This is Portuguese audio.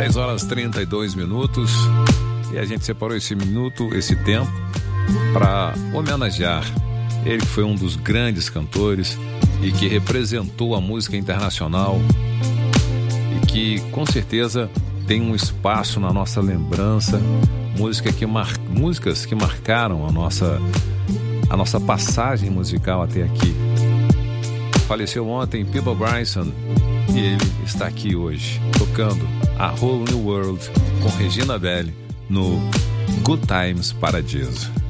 10 horas 32 minutos. E a gente separou esse tempo, para homenagear ele, que foi um dos grandes cantores e que representou a música internacional e que com certeza tem um espaço na nossa lembrança, músicas que marcaram a nossa passagem musical até aqui. Faleceu ontem Peabo Bryson e ele está aqui hoje tocando A Whole New World com Regina Belli no Good Times Paradiso.